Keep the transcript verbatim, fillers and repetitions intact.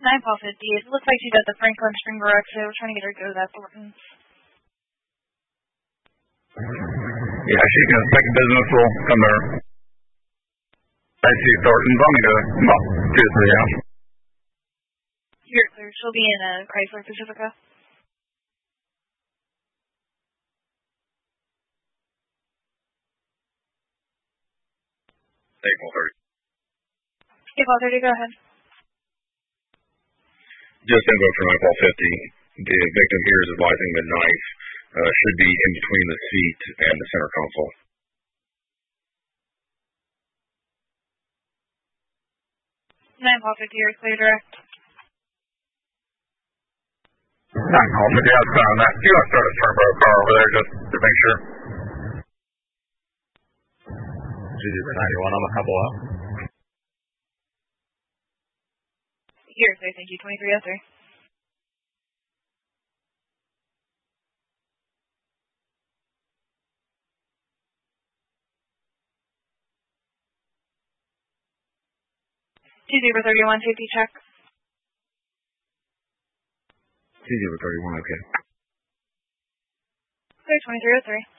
nine Paul fifty. It looks like she's at the Franklin Springboro exit. We're trying to get her to go to that Thornton's. Yeah, she's going to take a business. We'll come there. I see Thornton's. I'm going to go about two or three hours. You're clear. She'll be in a Chrysler Pacifica. eight Paul thirty. eight Paul thirty, go ahead. Just info for nine Paul fifty. The victim here is advising the knife uh, should be in between the seat and the center console. nine Paul fifty, you're clear direct. nine Paul fifty, that's fine on that. You want to start a Springboro car over there just to make sure. G D ninety-one on the couple out. Here, sir, thank you. twenty-three oh three. two zero three one, safety check. two zero three one, okay. Clear, twenty-three oh three.